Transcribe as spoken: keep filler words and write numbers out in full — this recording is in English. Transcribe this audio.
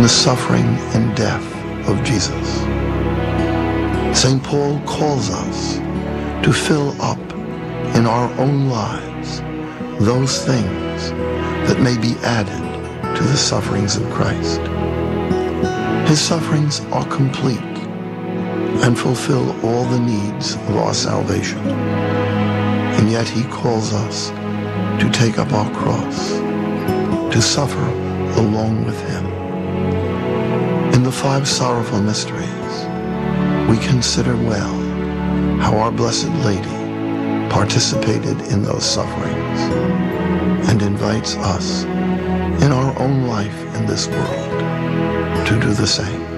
the suffering and death of Jesus. Saint Paul calls us to fill up in our own lives those things that may be added to the sufferings of Christ. His sufferings are complete and fulfill all the needs of our salvation. And yet he calls us to take up our cross, to suffer along with him. In the five sorrowful mysteries, we consider well how our Blessed Lady participated in those sufferings and invites us in our own life in this world to do the same.